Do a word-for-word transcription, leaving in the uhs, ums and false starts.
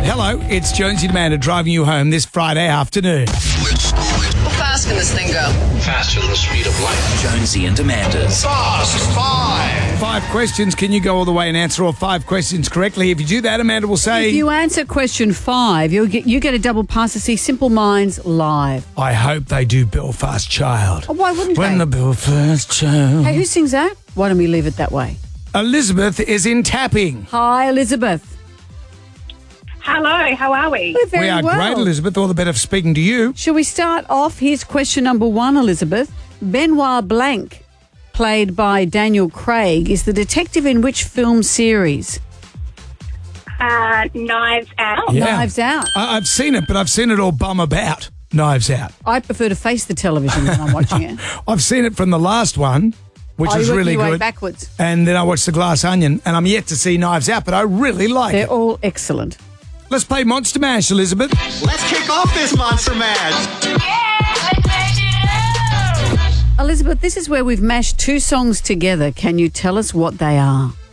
Hello, it's Jonesy and Amanda driving you home this Friday afternoon. How fast can this thing go? Faster than the speed of light. Jonesy and Amanda's Fast Five. Five questions. Can you go all the way and answer all five questions correctly? If you do that, Amanda will say... If you answer question five, you'll get, you get a double pass to see Simple Minds live. I hope they do Belfast Child. Oh, why wouldn't When they? the Belfast Child... Hey, who sings that? Why don't we leave it that way? Elizabeth is in tapping. Hi, Elizabeth. Hello, how are we? We're very we are well. great, Elizabeth. All the better for speaking to you. Shall we start off? Here's question number one, Elizabeth. Benoit Blanc, played by Daniel Craig, is the detective in which film series? Uh, Knives Out. Yeah. Knives Out. I- I've seen it, but I've seen it all bum about. Knives Out. I prefer to face the television when I'm watching it. I've seen it from the last one, which Oh, was you're working really your way good. backwards. And then I watched The Glass Onion, and I'm yet to see Knives Out, but I really like They're it. all excellent. Let's play Monster Mash, Elizabeth. Let's kick off this Monster Mash. Elizabeth, this is where we've mashed two songs together. Can you tell us what they are?